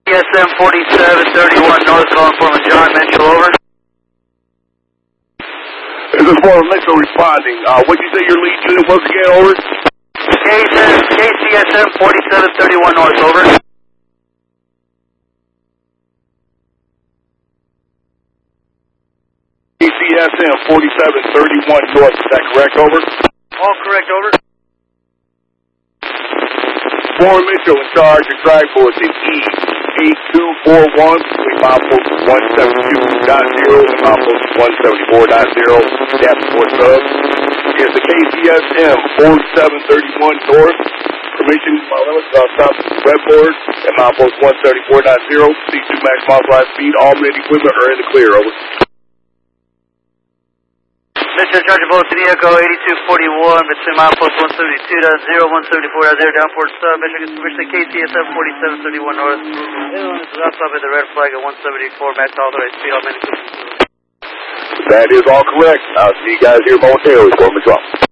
KCSM 4731 North, calling for John Mitchell, over. This is for Mitchell responding. What did you say your lead unit was again, over? KCSM 4731 North, over. KCSM 4731 North, is that correct, over? All correct, over. Warren Mitchell in charge of track force in E8241 between milepost 172.0 and milepost 174.0. That's for sub. Is the KCSM 4731 North. Permission, stop webboard at milepost 174.0. C2 max modified speed. All main equipment are in the clear, over. Mission charge of both Echo 8241 between milepost 172.0, 174.0, downport sub. Mission KCSM 4731 North. This is outside with the red flag at 174, max authorized speed, all main equipment. That is all correct. I'll see you guys here momentarily for the drop.